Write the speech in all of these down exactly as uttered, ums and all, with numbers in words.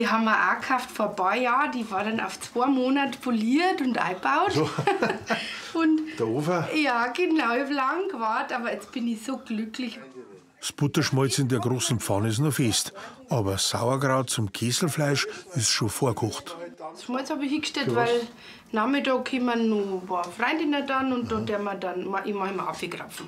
Die haben wir auch gekauft vor ein paar Jahren. Die war dann auf zwei Monate poliert und eingebaut. So. Und der Ofen? Ja, genau. Ich habe lange gewartet, aber jetzt bin ich so glücklich. Das Butterschmalz in der großen Pfanne ist noch fest. Aber Sauerkraut zum Käselfleisch ist schon vorgekocht. Das Schmalz habe ich hingestellt, weil Nachmittag kommen noch ein paar Freundinnen dann und dann werden wir dann immer immer aufgegraben.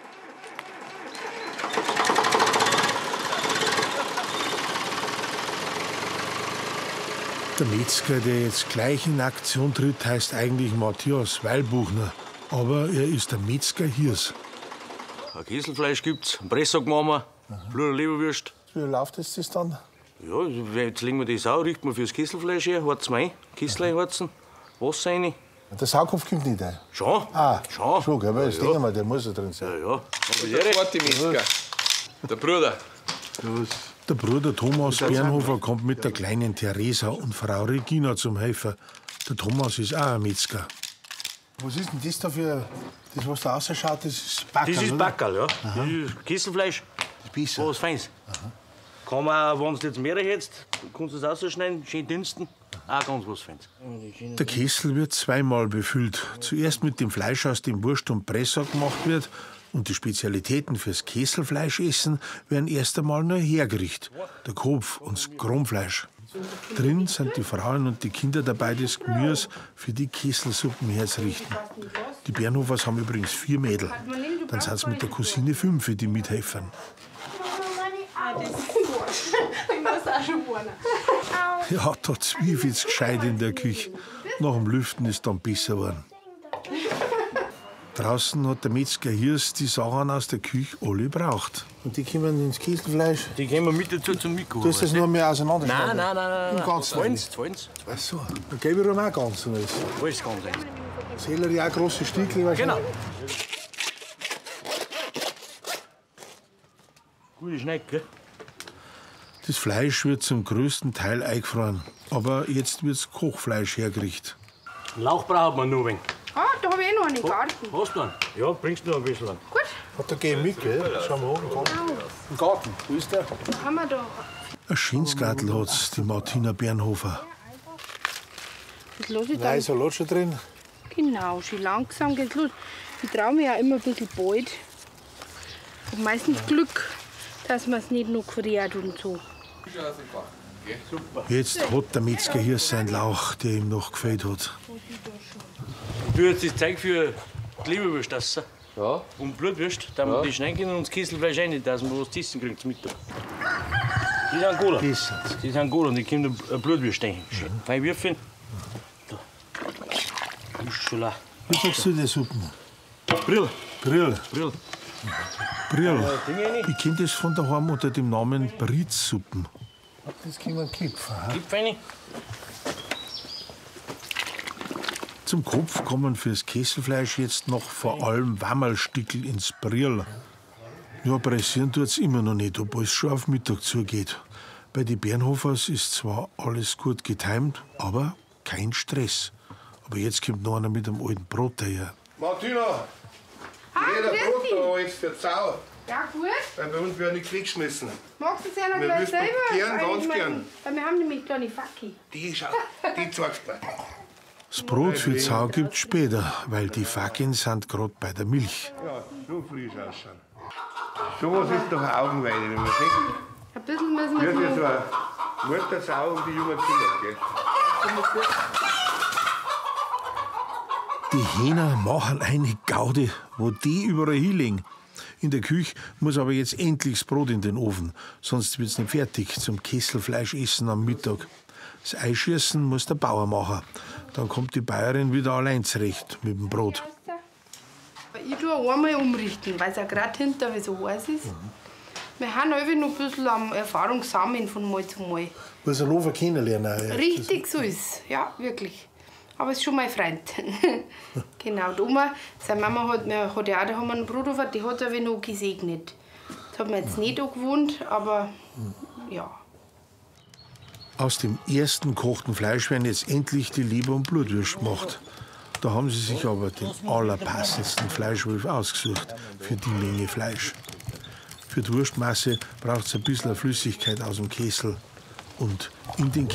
Der Metzger, der jetzt gleich in Aktion tritt, heißt eigentlich Matthias Weilbuchner. Aber er ist der Metzger Hirs. Ein Käselfleisch gibt's, ein Presssack machen wir, Blut- und Leberwürst. Wie läuft das, das dann? Ja, jetzt legen wir das auch, richten wir fürs Käselfleisch her, harzen wir ein, Kessel einharzen, Wasser rein. Der Saugkopf kommt nicht ein? Schon. Ah, schon. Schon, gell? Weil das Ja, denken ja. wir, der muss ja drin sein. Ja, ja. Der zweite Metzger, der Bruder. Der Bruder Thomas Bernhofer kommt mit der kleinen Theresa und Frau Regina zum Helfer. Der Thomas ist auch ein Metzger. Was ist denn das da für, das was da ausschaut, das ist Backerl, Das ist oder? Backerl, ja. Das ist Käselfleisch, Das ist besser. was Feins. Kann man, wenn du jetzt mehrere hättest, kannst du es ausschneiden, schön dünsten. Auch ganz was Feins. Der Kessel wird zweimal befüllt. Zuerst mit dem Fleisch, aus dem Wurst und Pressack gemacht wird. Und die Spezialitäten fürs Kesselfleischessen werden erst einmal nur hergerichtet. Der Kopf und das Krummfleisch. Drin sind die Frauen und die Kinder dabei, das Gemüse für die Kesselsuppen herzurichten. Die Bernhofers haben übrigens vier Mädel. Dann sind es mit der Cousine fünf, die mithelfen. Ja, da zwiefelt's gescheit in der Küche. Nach dem Lüften ist dann besser geworden. Draußen hat der Metzger Hirs die Sachen aus der Küche alle braucht. Und die kommen ins Käselfleisch? Die gehen wir mit dazu zum Mitkochen. Du hast das nur mehr auseinander? Nein, nein, nein, nein. Im Ganzen? Feins, feins. Ach so, dann gebe ich ihm auch ganz. Alles. Alles ganz eins. Sellerie auch große Stückchen wahrscheinlich? Genau. Gute Schneid, gell? Das Fleisch wird zum größten Teil eingefroren. Aber jetzt wird's Kochfleisch hergerichtet. Lauch braucht man nur ein wenig. Ah, da habe ich eh noch einen im Garten. Hast du einen? Ja, bringst du noch ein bisschen an. Gut, Hat der geh mit, gell? Schau mal oben. Im Garten. Wo ist der? dann haben wir da. Ein Schinsgartel hat's, die Martina Bernhofer. Das lasse ich Nein, dann. Salat schon drin. Genau, schön langsam geht's los. Ich traue mich auch immer ein bisschen bald. Ich habe meistens Glück, dass man es nicht noch friert und so. Jetzt hat der Metzger hier seinen Lauch, der ihm noch gefällt hat. Du jetzt das Zeug für die Leberwürst essen. Ja. Und Blutwürst, da wir die schneiden können und das Kesselfleisch rein, dass wir was zu essen kriegen zum Mittag. Die sind gut. Das Die sind gut und die kommen eine Blutwürst rein. Schön. Fein würfeln. Da. Das ist schon la. Wie sagst du die Suppen? Brill. Brill. Brill. Brill. Dinge rein. Ich kenne das von daheim unter dem Namen Britzsuppen. Das kann man kipfen. Gib rein. Zum Kopf kommen fürs Kesselfleisch jetzt noch vor allem Wammerlstickel ins Brill. Ja, pressieren tut's immer noch nicht, obwohl es schon auf Mittag zugeht. Bei den Bernhofers ist zwar alles gut getimt, aber kein Stress. Aber jetzt kommt noch einer mit einem alten Brot daher. Martina, Ah, jeder grüß Brot dich. da jetzt für Sau. Ja, gut. Weil bei uns wird nichts weggeschmissen. Magst du es ja noch Wir gleich wüssten selber? gern, Weil ganz ich mein, gern. Weil wir haben nämlich kleine Facki. Die schau, die zeigst du mir. Das Brot für die Sau gibt's später, weil die Fackeln sind gerade bei der Milch. Ja, so frisch ausschauen. Sowas ist doch eine Augenweide, wenn man sieht. Ein bisschen müssen Wie wir für so noch. eine Muttersau und die jungen Kinder, gell? Die Hähner machen eine Gaude, wo die überall hinlegen. In der Küche muss aber jetzt endlich das Brot in den Ofen, sonst wird's nicht fertig zum Kesselfleischessen am Mittag. Das Einschießen muss der Bauer machen. Dann kommt die Bäuerin wieder allein zurecht mit dem Brot. Ich tue einmal umrichten, weil es ja gerade hinter wie so heiß ist. Wir haben einfach noch ein bisschen am Erfahrung sammeln von Mal zu Mal. Muss einen Ofen kennenlernen. auch. Richtig so ist ja, wirklich. Aber es ist schon mein Freund. Genau, die Oma, seine Mama hat, wir, hat ja auch, da haben wir einen Bruder, die hat aber noch gesegnet. Das hat man jetzt nicht angewohnt, aber ja. Aus dem ersten gekochten Fleisch werden jetzt endlich die Leber- und Blutwürst gemacht. Da haben sie sich aber den allerpassendsten Fleischwolf ausgesucht für die Menge Fleisch. Für die Wurstmasse braucht es ein bisschen Flüssigkeit aus dem Kessel. Und in den